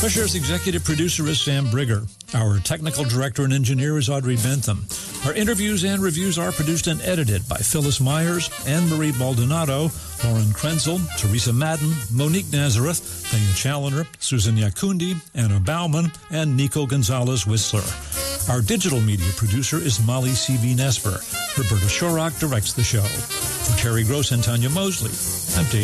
Pusher's executive producer is Sam Brigger. Our technical director and engineer is Audrey Bentham. Our interviews and reviews are produced and edited by Phyllis Myers, Anne-Marie Baldonado, Lauren Krenzel, Teresa Madden, Monique Nazareth, Thane Challoner, Susan Yakundi, Anna Bauman, and Nico Gonzalez-Whistler. Our digital media producer is Molly C.V. Nesper. Roberta Shorrock directs the show. For Terry Gross and Tanya Mosley, I'm Dave